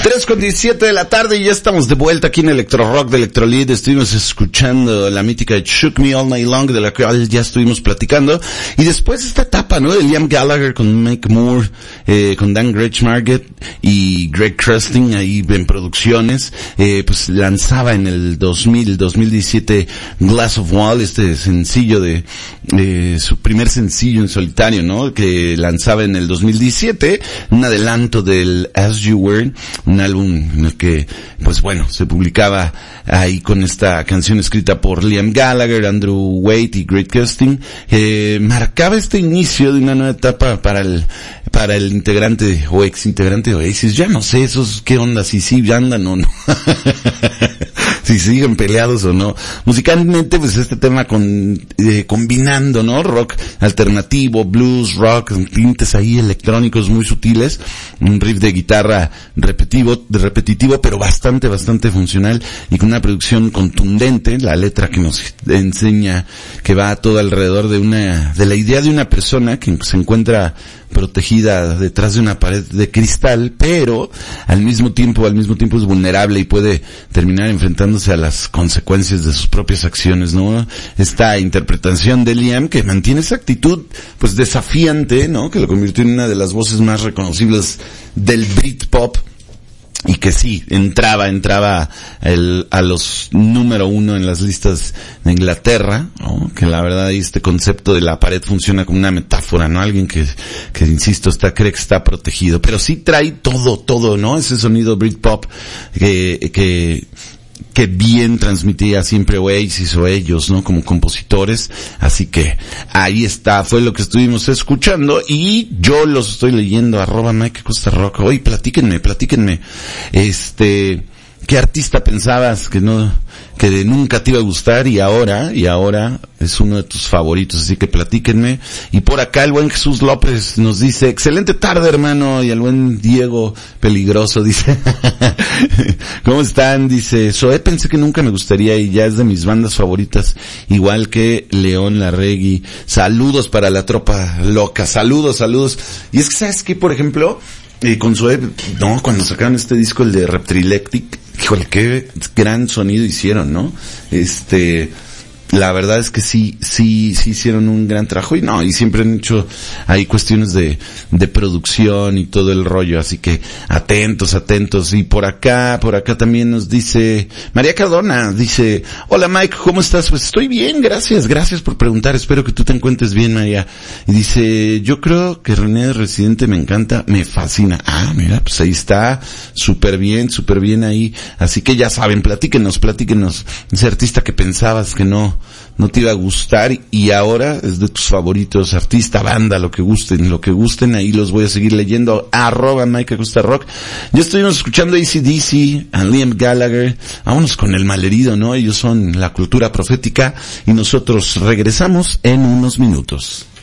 3:17 de la tarde y ya estamos de vuelta aquí en Electro Rock de Electrolit. Estuvimos escuchando la mítica Shook Me All Night Long, de la cual ya estuvimos platicando. Y después esta etapa, ¿no? De Liam Gallagher con Mike Moore, con Dan Gretschmarket y Greg Krusting ahí en producciones. Pues lanzaba en el 2017 Glass of Wall, este sencillo de su primer sencillo en solitario, ¿no? Que lanzaba en el 2017, un adelanto del As You Were, un álbum en el que, pues bueno, se publicaba ahí con esta canción escrita por Liam Gallagher, Andrew Waite y Greg Krusting. Marcaba este inicio de una nueva etapa para el integrante o ex integrante de Oasis. Ya no sé esos qué onda, si sí andan o no. Si siguen peleados o no. Musicalmente, pues este tema combinando, ¿no? Rock alternativo, blues, rock, tintes ahí electrónicos muy sutiles, un riff de guitarra repetitivo, pero bastante funcional y con una producción contundente. La letra que nos enseña que va todo alrededor de la idea de una persona que se encuentra protegida detrás de una pared de cristal, pero al mismo tiempo es vulnerable y puede terminar enfrentándose a las consecuencias de sus propias acciones, ¿no? Esta interpretación de Liam, que mantiene esa actitud pues desafiante, ¿no? Que lo convirtió en una de las voces más reconocibles del Britpop. Y que sí, entraba a los número 1 en las listas de Inglaterra, ¿no? Que la verdad este concepto de la pared funciona como una metáfora, ¿no? Alguien que insisto, cree que está protegido, pero sí trae todo, ¿no? Ese sonido Britpop que bien transmitía siempre Oasis o ellos, ¿no? Como compositores. Así que ahí está, fue lo que estuvimos escuchando y yo los estoy leyendo, @MikeAcostaRock. Oye, platíquenme, ¿qué artista pensabas que nunca te iba a gustar y ahora es uno de tus favoritos? Así que platíquenme. Y por acá el buen Jesús López nos dice, excelente tarde, hermano. Y el buen Diego Peligroso dice, ¿cómo están? Dice, Zoé pensé que nunca me gustaría y ya es de mis bandas favoritas, igual que León Larregui. Saludos para la tropa loca, saludos. Y es que, ¿sabes qué? Por ejemplo, con Zoé, no, cuando sacaron este disco, el de Reptrilectic, híjole, qué gran sonido hicieron, ¿no? La verdad es que sí hicieron un gran trabajo y siempre han hecho ahí cuestiones de producción y todo el rollo, así que atentos. Y por acá también nos dice María Cardona, dice, hola Mike, ¿cómo estás? Pues estoy bien, gracias por preguntar, espero que tú te encuentres bien, María. Y dice, yo creo que René de Residente me encanta, me fascina. Ah, mira, pues ahí está, súper bien ahí, así que ya saben, platíquenos, ese artista que pensabas que no te iba a gustar y ahora es de tus favoritos, artista, banda, lo que gusten, ahí los voy a seguir leyendo, @MikeAcostaRock. Ya estuvimos escuchando AC/DC, a Liam Gallagher, vámonos con el malherido, ¿no? Ellos son la cultura profética y nosotros regresamos en unos minutos.